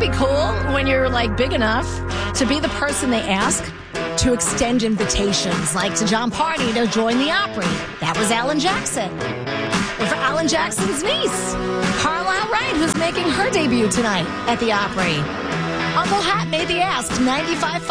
be cool when you're like big enough to be the person they ask to extend invitations, like to John Party to join the Opry. That was Alan Jackson. Or for Alan Jackson's niece, Carlisle Wright, who's making her debut tonight at the Opry. Uncle Hat made the ask, 95.5